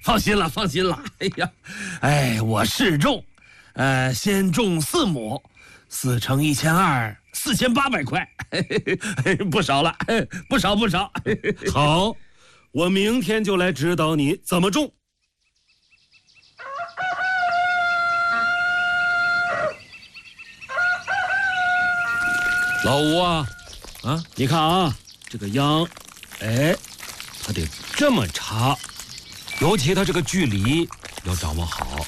放心了，放心了。哎呀，我试种，先种4亩，4乘1200，4800块，不少了，不少。 好，我明天就来指导你怎么种。老吴啊，你看啊，这个秧，它得这么插，尤其它这个距离要掌握好。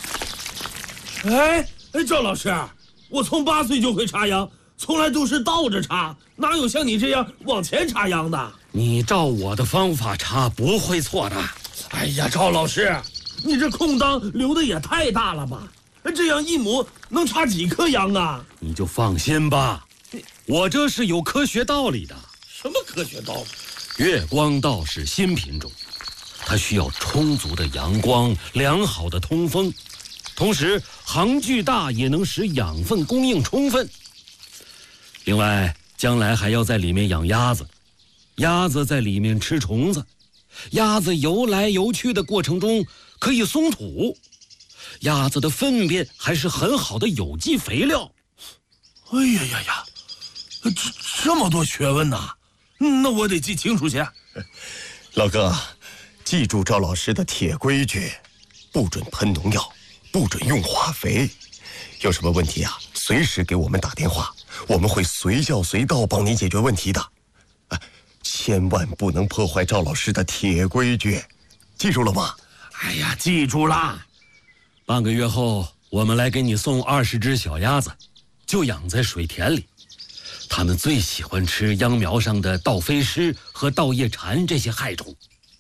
赵老师，我从8岁就会插秧，从来都是倒着插，哪有像你这样往前插秧的？ 你照我的方法插不会错的。 哎呀，赵老师，你这空当留的也太大了吧？这样1亩能插几棵秧啊？ 你就放心吧，我这是有科学道理的。 什么科学道理？ 月光稻是新品种，它需要充足的阳光、良好的通风，同时行距大也能使养分供应充分。另外，将来还要在里面养鸭子，鸭子在里面吃虫子，鸭子游来游去的过程中可以松土，鸭子的粪便还是很好的有机肥料。 哎呀，这么多学问呐！那我得记清楚些。 老哥，记住赵老师的铁规矩，不准喷农药，不准用化肥。有什么问题啊，随时给我们打电话，我们会随叫随到帮你解决问题的。千万不能破坏赵老师的铁规矩，记住了吗？ 哎呀，记住了。 半个月后，我们来给你送20只小鸭子，就养在水田里。它们最喜欢吃秧苗上的稻飞虱和稻叶蝉这些害虫。